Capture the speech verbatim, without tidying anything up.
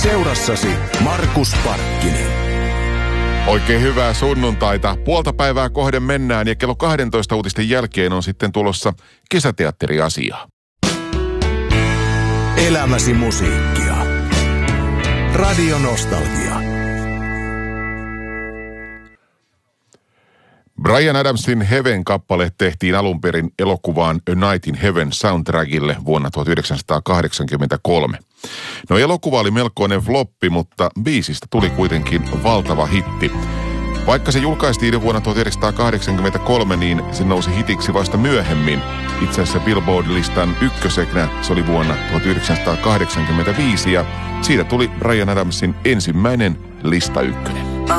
Seurassasi Markus Parkkinen. Oikein hyvää sunnuntaita. Puolta päivää kohden mennään ja kello kahdentoista uutisten jälkeen on sitten tulossa kesäteatteriasiaa. Elämäsi musiikkia. Radio Nostalgia. Bryan Adamsin Heaven-kappale tehtiin alun perin elokuvaan A Night in Heaven soundtrackille vuonna tuhatyhdeksänsataakahdeksankymmentäkolme. No elokuva oli melkoinen floppi, mutta biisistä tuli kuitenkin valtava hitti. Vaikka se julkaistiin vuonna tuhatyhdeksänsataakahdeksankymmentäkolme, niin se nousi hitiksi vasta myöhemmin. Itse asiassa Billboard-listan ykkösenä se oli vuonna tuhatyhdeksänsataakahdeksankymmentäviisi ja siitä tuli Bryan Adamsin ensimmäinen lista ykkönen.